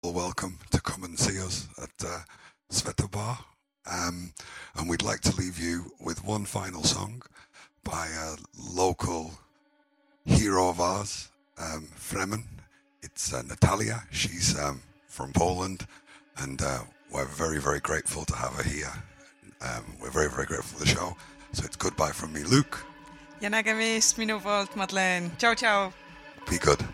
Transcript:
welcome to come and see us at Sveta Bar. And we'd like to leave you with one final song by a local hero of ours, Fremen. It's Natalia. She's from Poland, and we're very, very grateful to have her here. We're very, very grateful for the show. So it's goodbye from me, Luke. Ja nägemist minu poolt, Madeleine. Tšau, tšau. Be good.